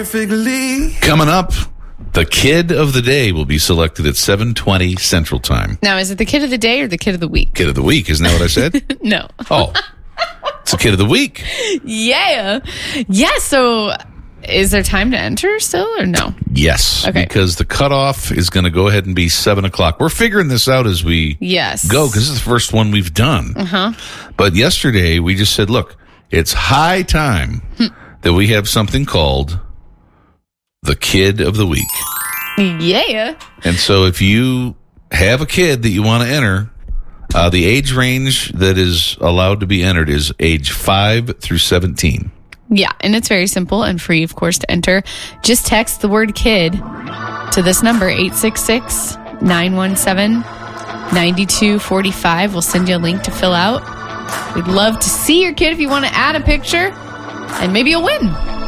Coming up, the kid of the day will be selected at 7:20 Central Time. Now, is it the kid of the day or the kid of the week? Kid of the week, isn't that what I said? No. Oh, it's the kid of the week. Yeah. Yeah, so is there time to enter still or no? Yes, Okay. because the cutoff is going to go ahead and be 7 o'clock. We're figuring this out as we go, because this is the first one we've done. But yesterday, we just said, look, it's high time that we have something called the Kid of the Week. Yeah. And so if you have a kid that you want to enter, the age range that is allowed to be entered is age 5 through 17. Yeah, and it's very simple and free, of course, to enter. Just text the word kid to this number, 866-917-9245. We'll send you a link to fill out. We'd love to see your kid if you want to add a picture, and maybe you'll win.